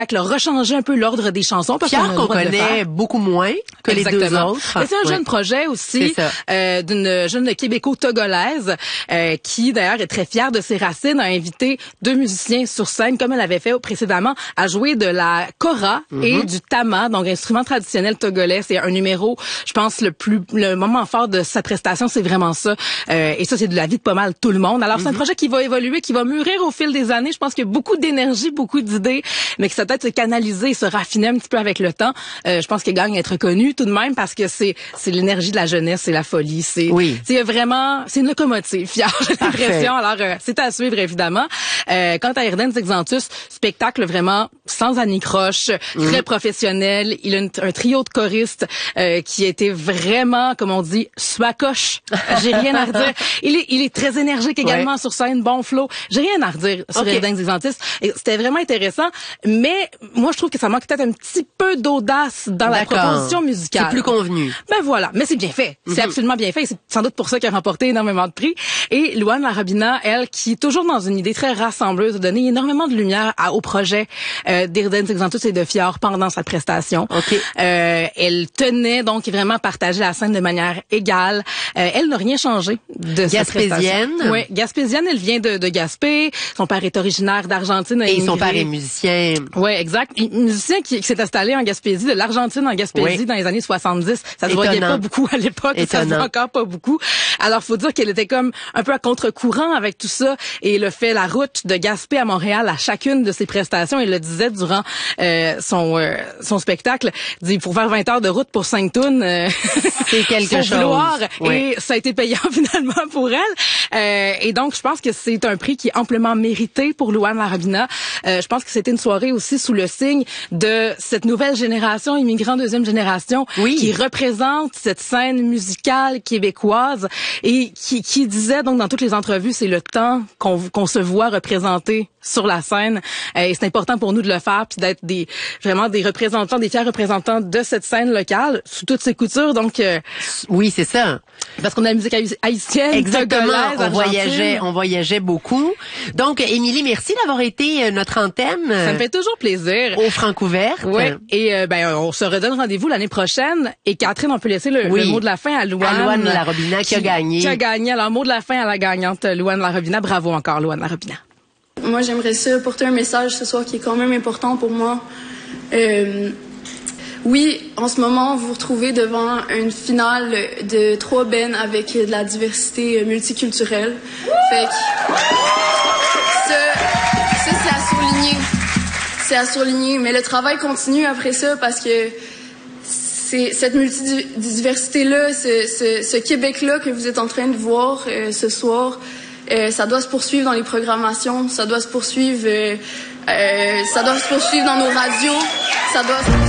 rechanger un peu l'ordre des chansons. Pierre qu'on connaît beaucoup moins que les deux autres. Et c'est un jeune projet aussi d'une jeune québéco-togolaise qui d'ailleurs est très fière de ses racines, a invité 2 musiciens sur scène comme elle avait fait précédemment à jouer de la kora et du tama, donc instrument traditionnel togolais. C'est un numéro, je pense le moment fort de sa prestation, c'est vraiment ça. Et ça c'est de la vie de pas mal tout le monde. Alors c'est un projet qui va évoluer, qui va mûrir au fil des années. Je pense qu'il y a beaucoup d'énergie, beaucoup d'idées, mais que ça peut être se canaliser, se raffiner un petit peu avec le temps. Je pense qu'il gagne à être connu tout de même parce que c'est l'énergie de la jeunesse, c'est la folie, c'est vraiment c'est une locomotive. Fière, j'ai l'impression. Alors c'est à suivre évidemment. Quant à Irden Xanthus, spectacle vraiment sans anicroche, très professionnel. Il a un trio de choristes qui a été vraiment, comme on dit, swacoche. J'ai rien à redire. Il est très énergique également sur scène, bon flow. J'ai rien à redire sur Irden Xanthus. C'était vraiment intéressant, mais moi je trouve que ça manque peut-être un petit peu d'audace dans la proposition musicale. C'est plus convenu. Ben voilà, mais c'est bien fait. C'est absolument bien fait. C'est sans doute pour ça qu'il a remporté énormément de prix. Et Louane Larobina, elle, qui est toujours dans une idée très rassembleuse, a donné énormément de lumière au projet d'Irden Xanthus et de Fior pendant sa prestation. Elle tenait donc vraiment à partager la scène de manière égale. Elle n'a rien changé de sa prestation. Oui, gaspésienne, elle vient de Gaspé. Son père est originaire d'Argentine. Et son père est musicien. Oui, exact. Musicien qui s'est installé en Gaspésie, de l'Argentine en Gaspésie dans les années 70. Ça se voyait pas beaucoup à l'époque. Ça se voit encore pas beaucoup. Alors, faut dire qu'elle était comme un peu à contre-courant avec tout ça et elle a fait la route de Gaspé à Montréal à chacune de ses prestations. Elle le disait durant son spectacle. Il dit, pour faire 20 heures de route pour 5 tunes, c'est quelque chose. Et ça a été payant finalement pour elle. Et donc, je pense que c'est un prix qui est amplement mérité pour Louane Larobina. Je pense que c'était une soirée aussi sous le signe de cette nouvelle génération, immigrant deuxième génération, qui représente cette scène musicale québécoise et qui disait donc dans toutes les entrevues, c'est le temps qu'on se voit représenter sur la scène. Et c'est important pour nous de le faire puis d'être vraiment des représentants, des fiers représentants de cette scène locale sous toutes ses coutures. Donc oui, c'est ça. Parce qu'on a la musique haïtienne, exactement. On voyageait beaucoup. Donc Émilie, merci d'avoir été notre antenne. Ça me fait toujours plaisir. Au Francouverte. Oui. Et on se redonne rendez-vous l'année prochaine. Et Catherine, on peut laisser le mot de la fin à Louane. À Louane Larobina qui a gagné. Qui a gagné. Alors mot de la fin à la gagnante Louane Larobina. Bravo encore Louane Larobina. Moi, j'aimerais ça porter un message ce soir qui est quand même important pour moi. Oui, en ce moment, vous vous retrouvez devant une finale de 3 bands avec de la diversité multiculturelle. Fait que ça, c'est à souligner. C'est à souligner, mais le travail continue après ça parce que c'est cette multidiversité-là, ce Québec-là que vous êtes en train de voir ce soir, ça doit se poursuivre dans les programmations, ça doit se poursuivre dans nos radios, ça doit se poursuivre